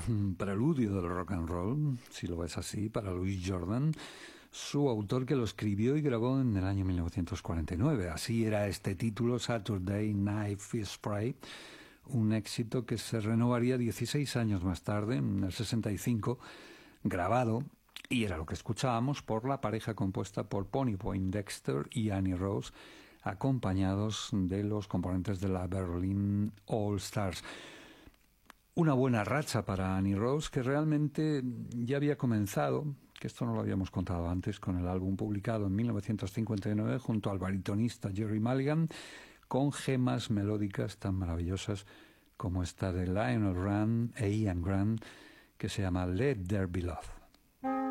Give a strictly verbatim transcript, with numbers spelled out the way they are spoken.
preludio del rock and roll, si lo ves así, para Louis Jordan, su autor que lo escribió y grabó en el año mil novecientos cuarenta y nueve. Así era este título, Saturday Night Fish Fry, un éxito que se renovaría dieciséis años más tarde, en el sesenta y cinco, grabado, y era lo que escuchábamos, por la pareja compuesta por Pony Poindexter y Annie Rose, acompañados de los componentes de la Berlin All Stars. Una buena racha para Annie Rose, que realmente ya había comenzado, que esto no lo habíamos contado antes, con el álbum publicado en mil novecientos cincuenta y nueve junto al baritonista Jerry Mulligan, con gemas melódicas tan maravillosas como esta de Lionel Rand e Ian Grant, que se llama Let There Be Love.